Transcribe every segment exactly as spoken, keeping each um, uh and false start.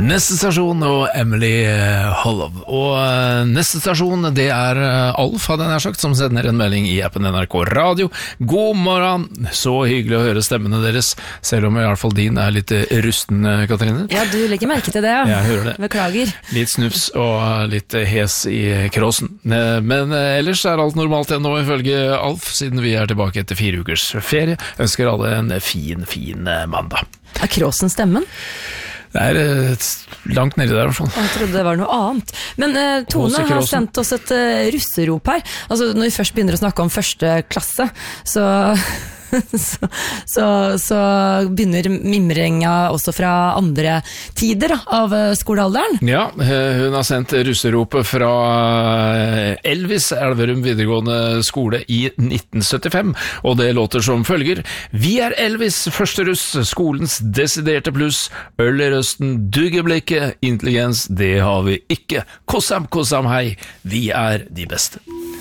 Neste stasjon og Emily Hollov. Og neste stasjon, det er Alf, hadde jeg nær sagt, som sender en melding i appen N R K Radio. God morgen, så hyggelig å høre stemmene deres, selv om i hvert fall din er litt rusten, Katrine. Ja, du legger merke til det, ja. Jeg hører det. Beklager. Litt snufs og litt hes i kråsen. Men ellers er alt normalt igjen nå, ifølge Alf, siden vi er tilbake etter fire ukers ferie. Ønsker alle en fin, fin mandag. Er kråsen stemmen? Det er uh, langt nede der. Sånn. Jeg trodde det var noe annet. Men uh, Tone har sendt oss et uh, russerop her. Altså, når vi først begynner å snakke om første klasse, så... Så, så, så begynner mimringa også fra andre tider av skolealderen. Ja, hun har sendt russeropet fra Elvis Elverum videregående skole i nitten syttifem, og det låter som følger: Vi er Elvis, første russ, skolens desiderte pluss, øl i røsten, duggeblikket, intelligens, det har vi ikke. Kossam, kossam, hei, vi er de beste.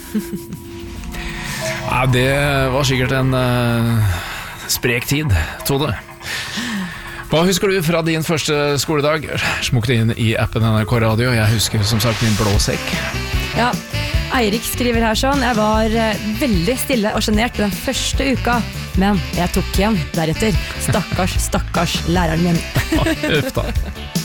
Ja, det var sikkert en uh, sprek tid, Tone. Hva husker du fra din første skoledag? Smukk det inn i appen N R K Radio. Jeg husker som sagt min blå sekk. Ja, Eirik skriver her sånn: Jeg var uh, veldig stille og genert den første uka, men jeg tok igjen deretter. Stakkars, stakkars læreren min. Uff da.